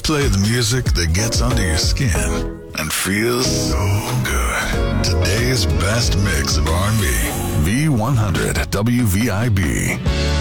play the music that gets under your skin and feels so good. Today's best mix of R&B. V100 WVIB.